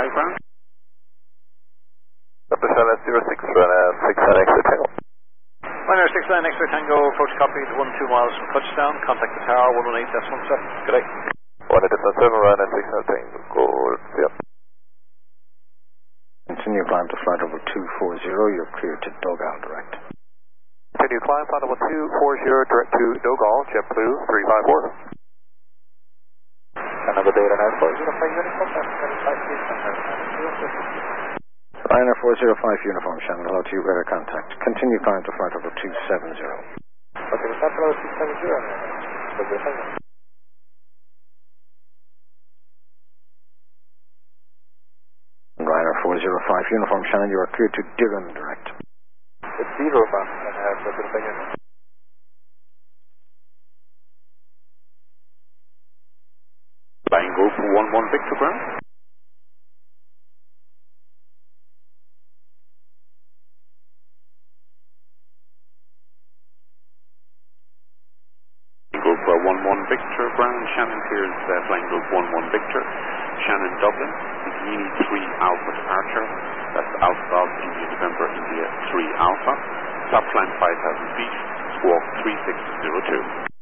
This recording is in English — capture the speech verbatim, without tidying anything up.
five ground. Upper Charlotte zero six, run a six nine X Tango. Runner six nine X-ray Tango, approach copied, one two miles from touchdown, contact the tower, one one eight dash one seven, good day. one eight dash one seven, run a six nine Tango, go, yeah. Continue climb to flight over two four zero, you're clear to Dogal direct. Continue climb, flight over two four zero, direct to Dogal, JetBlue three five four. Another data nine four zero five uniform, Ryanair four zero five uniform, Shannon, hello to you, radar contact. Continue climb to flight over two seven zero. Okay, the flight over two seven zero. Ryanair four zero five uniform, Shannon, you are clear to Diran direct. It's zero, man, and I have a bit of a Line group one one Victor ground. Group uh, one one Victor ground, Shannon clears uh, flying group one one Victor, Shannon Dublin, Guinea three Alpha departure, that's Alpha Golf India November India three Alpha, top climb five thousand feet, squawk three six zero two.